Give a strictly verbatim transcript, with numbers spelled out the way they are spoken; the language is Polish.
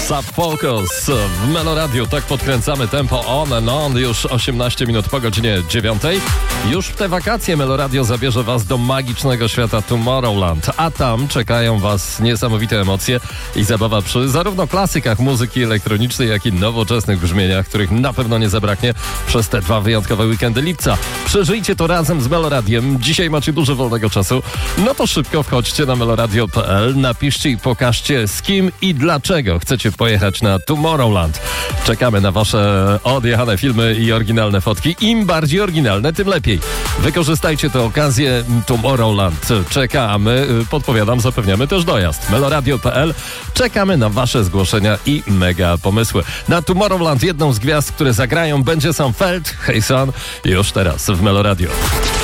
Subfocus w Meloradiu. Tak podkręcamy tempo on and on. Już osiemnaście minut po godzinie dziewiątej. Już w te wakacje Meloradio zabierze was do magicznego świata Tomorrowland. A tam czekają was niesamowite emocje i zabawa przy zarówno klasykach muzyki elektronicznej, jak i nowoczesnych brzmieniach, których na pewno nie zabraknie przez te dwa wyjątkowe weekendy lipca. Przeżyjcie to razem z Meloradiem. Dzisiaj macie dużo wolnego czasu. No to szybko wchodźcie na meloradio kropka p l, napiszcie i pokażcie, z kim i dlaczego chcecie pojechać na Tomorrowland. Czekamy na wasze odjechane filmy i oryginalne fotki. Im bardziej oryginalne, tym lepiej. Wykorzystajcie tę okazję. Tomorrowland. Czekamy. Podpowiadam, zapewniamy też dojazd. meloradio kropka p l. Czekamy na wasze zgłoszenia i mega pomysły. Na Tomorrowland jedną z gwiazd, które zagrają, będzie sam Felt. Hey Son. Już teraz w Meloradio.